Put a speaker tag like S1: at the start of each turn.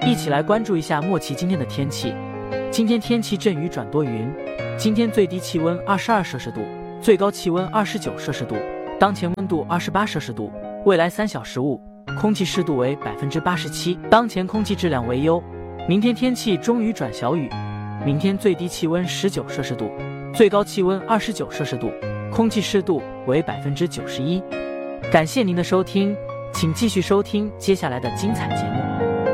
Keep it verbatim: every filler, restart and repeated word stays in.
S1: 一起来关注一下莫奇今天的天气。今天天气阵雨转多云，今天最低气温二十二摄氏度，最高气温二十九摄氏度，当前温度二十八摄氏度，未来三小时雾，空气湿度为百分之八十七，当前空气质量为优。明天天气中雨转小雨，明天最低气温十九摄氏度，最高气温二十九摄氏度，空气湿度为百分之九十一。感谢您的收听，请继续收听接下来的精彩节目。